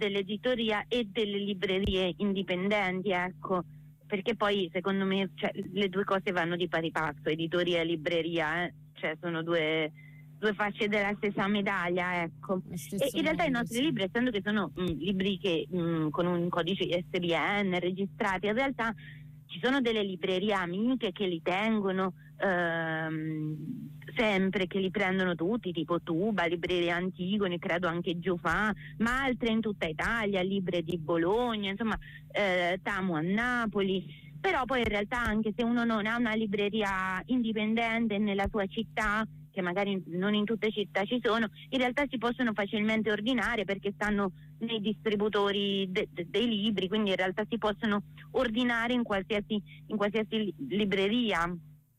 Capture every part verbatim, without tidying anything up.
dell'editoria e delle librerie indipendenti, ecco, perché poi secondo me, cioè, le due cose vanno di pari passo, editoria e libreria, eh? Cioè sono due, due facce della stessa medaglia, ecco. E in realtà mondo, i nostri sì. libri, essendo che sono mh, libri che mh, con un codice I S B N registrati, in realtà ci sono delle librerie amiche che li tengono ehm, sempre, che li prendono tutti, tipo Tuba, Libreria Antigone, credo anche Giufà, ma altre in tutta Italia, Libre di Bologna, insomma, eh, Tamu a Napoli. Però poi in realtà, anche se uno non ha una libreria indipendente nella sua città, che magari non in tutte le città ci sono, in realtà si possono facilmente ordinare perché stanno nei distributori de- de- dei libri, quindi in realtà si possono ordinare in qualsiasi, in qualsiasi li- libreria.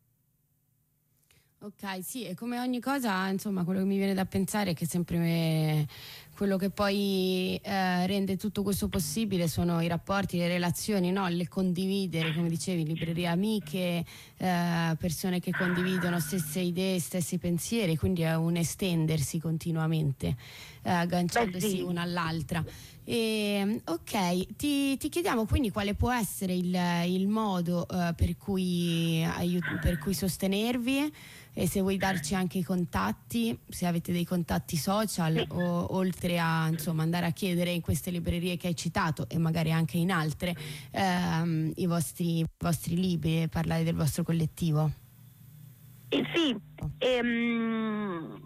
Ok, sì, e come ogni cosa, insomma, quello che mi viene da pensare è che sempre me, quello che poi eh, rende tutto questo possibile sono i rapporti, le relazioni, no? Le condividere, come dicevi, librerie amiche, eh, persone che condividono stesse idee, stessi pensieri, quindi è un estendersi continuamente, eh, agganciandosi Beh, sì. una all'altra. E, ok, ti, ti chiediamo quindi quale può essere il, il modo uh, per cui aiut- per cui sostenervi, e se vuoi darci anche i contatti, se avete dei contatti social, Sì. o oltre a insomma andare a chiedere in queste librerie che hai citato e magari anche in altre ehm, i vostri, i vostri libri, e parlare del vostro collettivo. Eh, sì, ehm,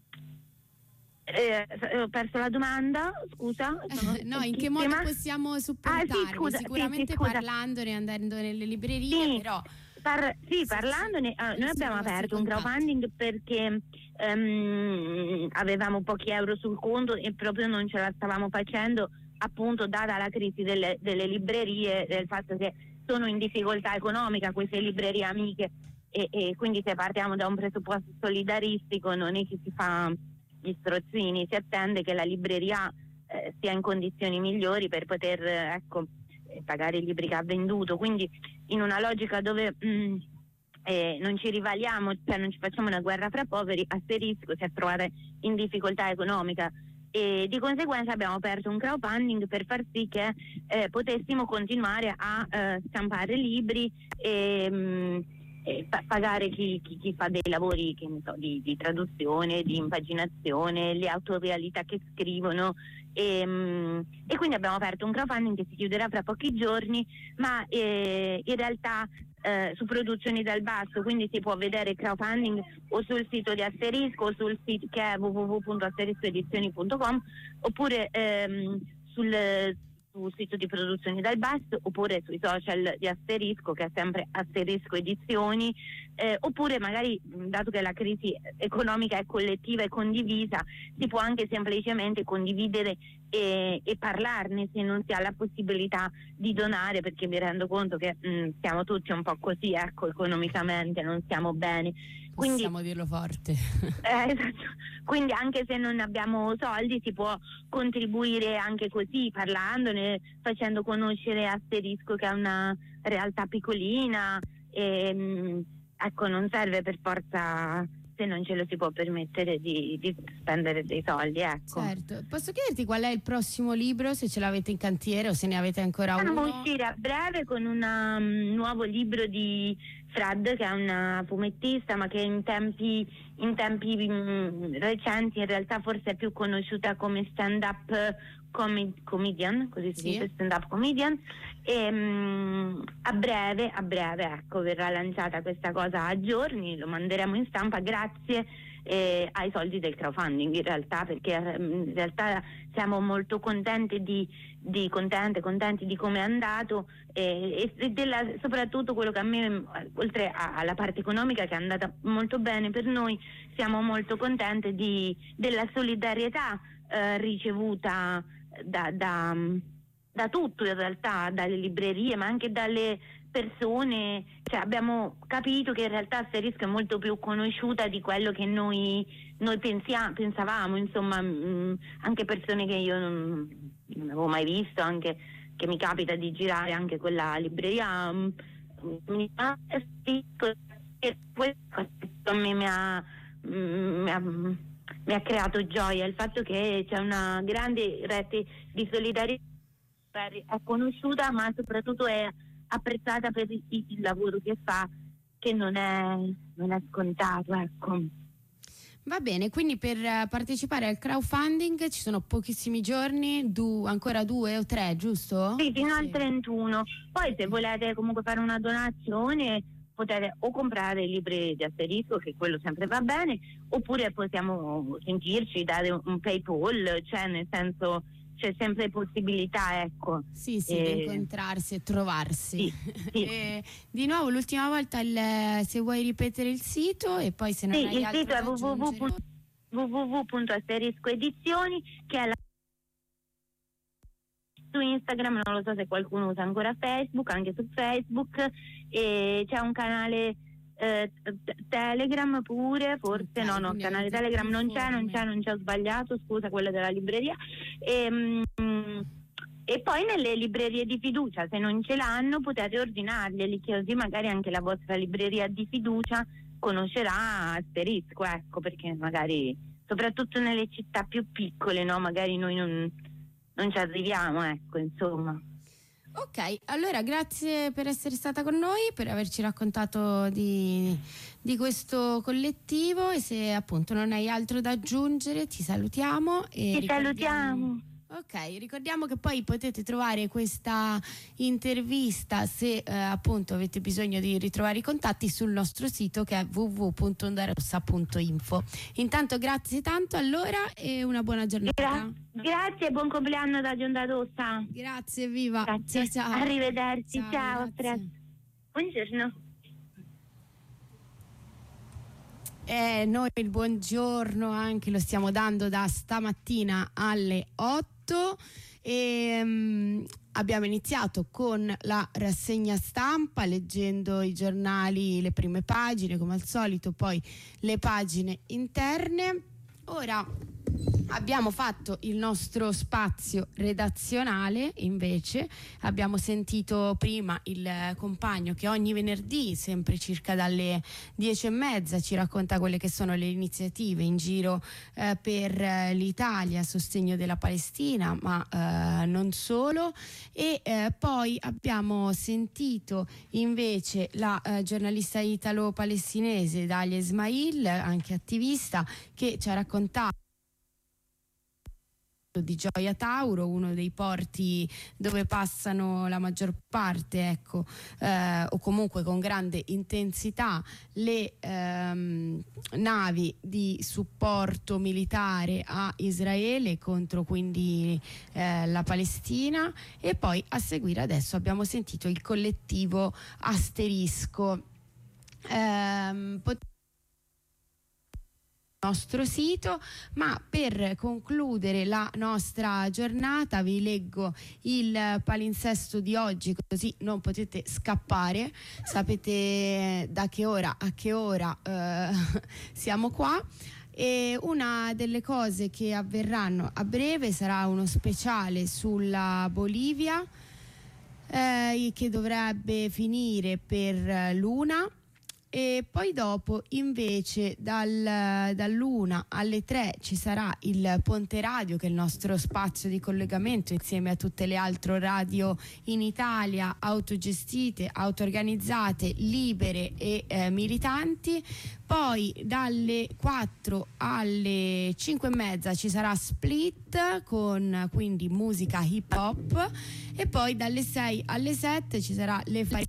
eh, ho perso la domanda, scusa. Sono No, in che modo possiamo supportarvi? Ah, sì, scusa, Sicuramente sì, sì, scusa. parlandone, andando nelle librerie, Sì, però par- sì, sì, parlandone, sì, ah, noi abbiamo i vostri aperto un contatti. crowdfunding perché ehm, avevamo pochi euro sul conto e proprio non ce la stavamo facendo, appunto data la crisi delle, delle librerie, del fatto che sono in difficoltà economica queste librerie amiche, e, e quindi se partiamo da un presupposto solidaristico non è che si fa gli strozzini, si attende che la libreria eh, sia in condizioni migliori per poter eh, ecco, eh, pagare i libri che ha venduto, quindi in una logica dove mh, eh, non ci rivaliamo, cioè non ci facciamo una guerra fra poveri, Asterisco si è trovata in difficoltà economica e di conseguenza abbiamo aperto un crowdfunding per far sì che eh, potessimo continuare a eh, stampare libri e mh, Eh, pa- pagare chi, chi, chi fa dei lavori, che ne so, di, di traduzione, di impaginazione, le autorialità che scrivono e, mh, e quindi abbiamo aperto un crowdfunding che si chiuderà fra pochi giorni, ma eh, in realtà eh, su Produzioni dal Basso, quindi si può vedere il crowdfunding o sul sito di Asterisco o sul sito che è w w w punto asteriscoedizioni punto com, oppure ehm, sul sul sito di Produzioni dal Basso, oppure sui social di Asterisco, che è sempre Asterisco Edizioni, eh, oppure magari, dato che la crisi economica è collettiva e condivisa, si può anche semplicemente condividere e, e parlarne se non si ha la possibilità di donare, perché mi rendo conto che mh, siamo tutti un po' così, ecco, economicamente non stiamo bene. Quindi, possiamo dirlo forte. eh, esatto. Quindi anche se non abbiamo soldi si può contribuire anche così, parlandone, facendo conoscere Asterisco, che è una realtà piccolina e mh, ecco, non serve per forza, se non ce lo si può permettere, di, di spendere dei soldi, ecco. Certo, posso chiederti qual è il prossimo libro, se ce l'avete in cantiere o se ne avete ancora Stiamo uno? a uscire a breve con un um, nuovo libro di Fred, che è una fumettista, ma che in tempi, in tempi mh, recenti in realtà forse è più conosciuta come stand-up com- comedian, così si Sì. dice, stand-up comedian. E mh, a breve, a breve, ecco, verrà lanciata questa cosa a giorni, lo manderemo in stampa grazie eh, ai soldi del crowdfunding, in realtà, perché eh, in realtà siamo molto contenti di, di contente, contenti di come è andato eh, e della, soprattutto quello che a me, oltre a, alla parte economica che è andata molto bene per noi, siamo molto contenti di, della solidarietà eh, ricevuta da, da, da tutto, in realtà, dalle librerie ma anche dalle persone, cioè abbiamo capito che in realtà Asterisco è molto più conosciuta di quello che noi, noi pensia, pensavamo, insomma, mh, anche persone che io non, non avevo mai visto, anche che mi capita di girare anche quella libreria, mh, mi fa Asterisco, e poi a me mi ha, mh, mi ha mi ha creato gioia il fatto che c'è una grande rete di solidarietà, è conosciuta ma soprattutto è apprezzata per il, il lavoro che fa, che non è, non è scontato, ecco. Va bene, quindi per partecipare al crowdfunding ci sono pochissimi giorni, du, ancora due o tre, giusto? Sì, fino al trentuno. Poi se volete comunque fare una donazione potete o comprare i libri di Asterisco, che quello sempre va bene, oppure possiamo sentirci, dare un PayPal, cioè nel senso c'è sempre possibilità, ecco. Sì, sì, e... di incontrarsi e trovarsi. Sì, sì. E di nuovo l'ultima volta, il, se vuoi ripetere il sito e poi se non sì, hai il altro sito da è aggiungere. w w w punto asterisco edizioni, che è la... su Instagram, non lo so se qualcuno usa ancora Facebook, anche su Facebook, e c'è un canale eh, Telegram pure, forse. Okay, no, no, canale Telegram non c'è, non c'è, non c'è, ho sbagliato, scusa, quella della libreria. E, mm, e poi nelle librerie di fiducia, se non ce l'hanno, potete ordinarglieli, così magari anche la vostra libreria di fiducia conoscerà Asterisco, ecco, perché magari, soprattutto nelle città più piccole, no, magari noi non, non ci arriviamo, ecco, insomma. Ok, allora grazie per essere stata con noi, per averci raccontato di, di questo collettivo, e se appunto non hai altro da aggiungere ti salutiamo. E ti salutiamo. Ok, ricordiamo che poi potete trovare questa intervista, se eh, appunto avete bisogno di ritrovare i contatti, sul nostro sito, che è w w w punto ondarossa punto info. Intanto grazie tanto allora e una buona giornata. Gra- grazie e buon compleanno da Onda Rossa. Grazie, viva. Grazie. Ciao, ciao. Arrivederci, ciao, ciao, a presto. Buongiorno. Eh, noi il buongiorno anche lo stiamo dando da stamattina alle otto e um, abbiamo iniziato con la rassegna stampa, leggendo i giornali, le prime pagine come al solito, poi le pagine interne. Ora abbiamo fatto il nostro spazio redazionale, invece abbiamo sentito prima il compagno che ogni venerdì, sempre circa dalle dieci e mezza, ci racconta quelle che sono le iniziative in giro eh, per l'Italia a sostegno della Palestina, ma eh, non solo. E eh, poi abbiamo sentito invece la eh, giornalista italo-palestinese Dalia Ismail, anche attivista, che ci ha raccontato di Gioia Tauro, uno dei porti dove passano la maggior parte, ecco, eh, o comunque con grande intensità, le ehm, navi di supporto militare a Israele contro quindi eh, la Palestina. E poi a seguire adesso abbiamo sentito il collettivo Asterisco. Ehm, pot- nostro sito, ma per concludere la nostra giornata vi leggo il palinsesto di oggi, così non potete scappare, sapete da che ora a che ora eh, siamo qua. E una delle cose che avverranno a breve sarà uno speciale sulla Bolivia eh, che dovrebbe finire per l'una. E poi dopo invece dal, dall'una alle tre ci sarà il Ponte Radio, che è il nostro spazio di collegamento insieme a tutte le altre radio in Italia, autogestite, auto-organizzate, libere e eh, militanti. Poi dalle quattro alle cinque e mezza ci sarà Split, con quindi musica hip hop, e poi dalle sei alle sette ci sarà le fari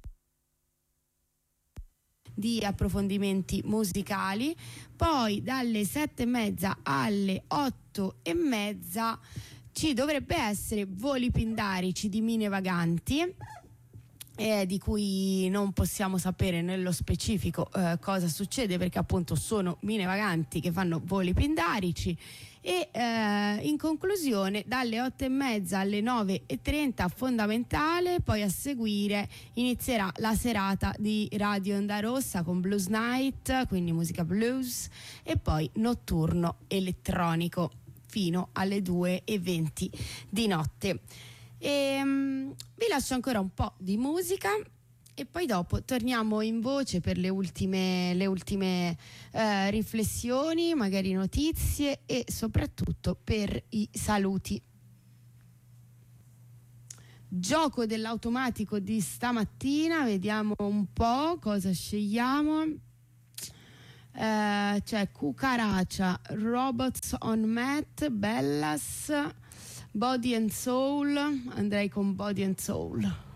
di approfondimenti musicali. Poi dalle sette e mezza alle otto e mezza ci dovrebbe essere Voli Pindarici di Mine Vaganti, eh, di cui non possiamo sapere nello specifico eh, cosa succede, perché appunto sono Mine Vaganti che fanno Voli Pindarici. E eh, in conclusione dalle otto e mezza alle nove e trenta Fondamentale, poi a seguire inizierà la serata di Radio Onda Rossa con Blues Night, quindi musica blues, e poi notturno elettronico fino alle due e venti di notte. E, um, vi lascio ancora un po' di musica e poi dopo torniamo in voce per le ultime, le ultime eh, riflessioni, magari notizie e soprattutto per i saluti. Gioco dell'automatico di stamattina, vediamo un po' cosa scegliamo. Eh, c'è Cucaracha, Robots on Mat, Bellas, Body and Soul. Andrei con Body and Soul.